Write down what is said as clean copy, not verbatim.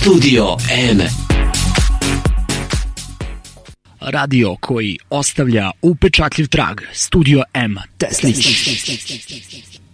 Studio M. Radio koji ostavlja upečatljiv trag. Studio M. Tesnić.